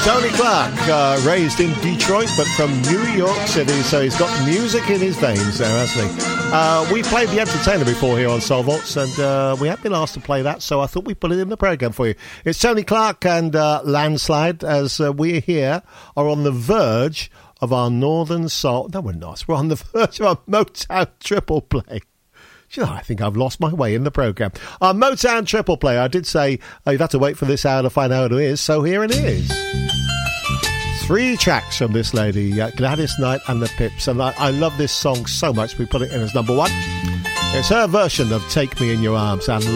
Tony Clark, raised in Detroit, but from New York City, so he's got music in his veins there, hasn't he? We played The Entertainer before here on Soul Vaults, and we have been asked to play that, so I thought we'd put it in the programme for you. It's Tony Clark and Landslide, as we here are on the verge of our Northern Soul. No, we're not. We're on the verge of our Motown triple play. You know, I think I've lost my way in the programme. Our Motown triple play. I did say you'd have to wait for this hour to find out who it is, so here it is. 3 tracks from this lady, Gladys Knight and the Pips, and I love this song so much we put it in as number 1. It's her version of Take Me in Your Arms, and